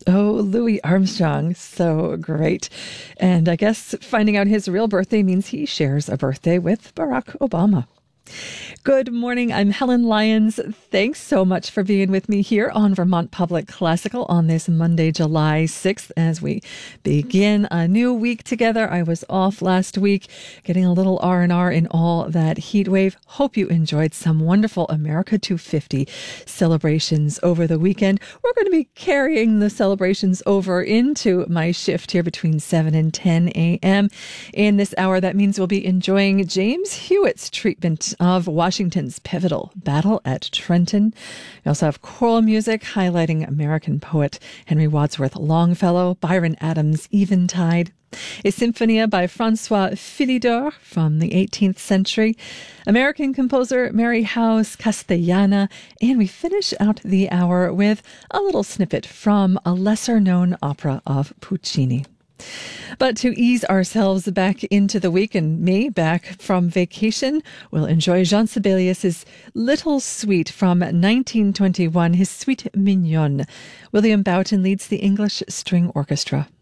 Oh, Louis Armstrong, so great. And I guess finding out his real birthday means he shares a birthday with Barack Obama. Good morning. I'm Helen Lyons. Thanks so much for being with me here on Vermont Public Classical on this Monday, July 6th, as we begin a new week together. I was off last week, getting a little R&R in all that heat wave. Hope you enjoyed some wonderful America 250 celebrations over the weekend. We're going to be carrying the celebrations over into my shift here between 7 and 10 a.m. In this hour, that means we'll be enjoying James Hewitt's treatment of Washington's pivotal battle at Trenton. We also have choral music highlighting American poet Henry Wadsworth Longfellow, Byron Adams' Eventide, a Symphonia by Francois Philidor from the 18th century, American composer Mary Howe's Castellana, and we finish out the hour with a little snippet from a lesser-known opera of Puccini. But to ease ourselves back into the week and me back from vacation, we'll enjoy Jean Sibelius's Little Suite from 1921, his Suite Mignonne. William Boughton leads the English String Orchestra.